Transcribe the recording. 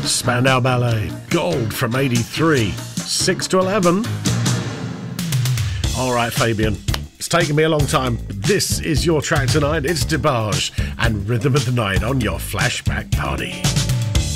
Spandau Ballet, Gold from 83, 6 to 11. All right, Fabian, it's taken me a long time. This is your track tonight. It's DeBarge and Rhythm of the Night on your Flashback Party.